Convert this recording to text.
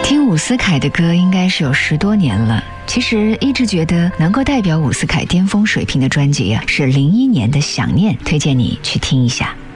听伍思凯的歌应该是有10多年了，其实一直觉得能够代表伍思凯巅峰水平的专辑是01年的《想念》，推荐你去听一下。